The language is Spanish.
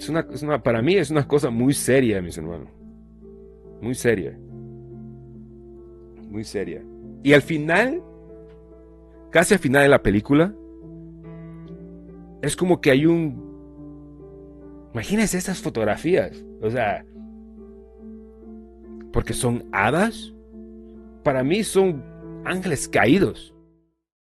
Para mí es una cosa muy seria, mis hermanos. Muy seria. Muy seria. Y al final, casi al final de la película, es como que hay un... Imagínense estas fotografías. O sea, porque son hadas. Para mí son ángeles caídos.